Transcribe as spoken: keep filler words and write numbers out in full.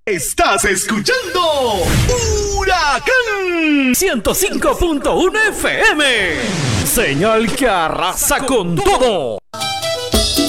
Estás escuchando Huracán ciento cinco punto uno F M. Señal que arrasa con todo.